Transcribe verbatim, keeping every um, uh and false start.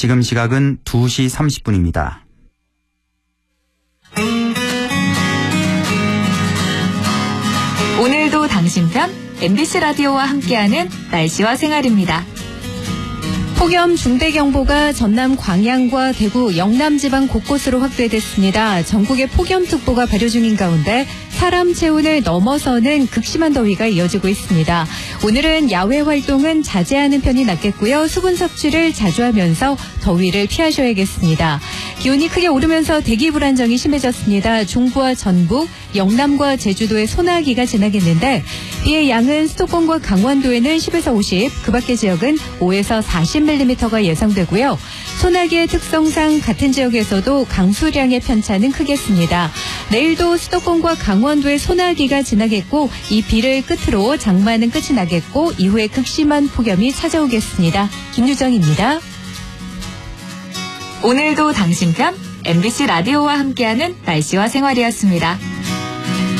지금 시각은 두 시 삼십 분입니다. 오늘도 당신 편 엠비씨 라디오와 함께하는 날씨와 생활입니다. 폭염 중대경보가 전남 광양과 대구, 영남 지방 곳곳으로 확대됐습니다. 전국에 폭염특보가 발효 중인 가운데 사람 체온을 넘어서는 극심한 더위가 이어지고 있습니다. 오늘은 야외 활동은 자제하는 편이 낫겠고요. 수분 섭취를 자주 하면서 더위를 피하셔야겠습니다. 기온이 크게 오르면서 대기 불안정이 심해졌습니다. 중부와 전북, 영남과 제주도에 소나기가 지나겠는데 비의 양은 수도권과 강원도에는 십에서 오십, 그 밖의 지역은 오에서 사십 밀리미터가 예상되고요. 소나기의 특성상 같은 지역에서도 강수량의 편차는 크겠습니다. 내일도 수도권과 강원도에 소나기가 지나겠고 이 비를 끝으로 장마는 끝이 나겠고 이후에 극심한 폭염이 찾아오겠습니다. 김유정입니다. 오늘도 당신 편 엠비씨 라디오와 함께하는 날씨와 생활이었습니다.